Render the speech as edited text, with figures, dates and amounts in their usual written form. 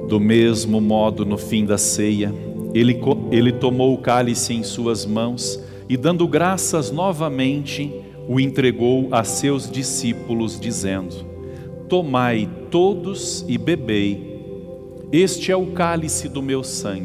Do mesmo modo, no fim da ceia, ele tomou o cálice em suas mãos e, dando graças novamente, o entregou a seus discípulos, dizendo: tomai todos e bebei, este é o cálice do meu sangue,